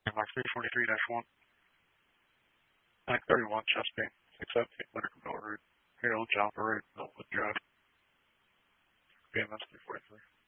Mark 343-1. 931 Chesapeake, 617 Winterville Route, Harold John Parade, Millwood Drive. BMS 343.